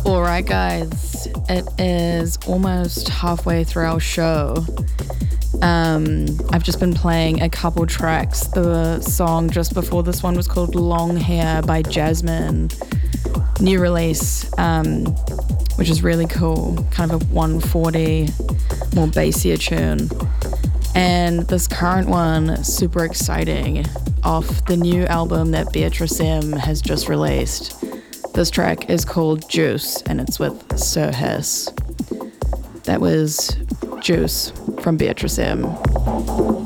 All right, guys, it is almost halfway through our show. I've just been playing a couple tracks. The song just before this one was called Long Hair by Jasmine. New release, which is really cool. Kind of a 140, more bassier tune. And this current one, super exciting, off the new album that Beatrice M has just released. This track is called Juice, and it's with Sir Hess. That was Juice from Beatrice M.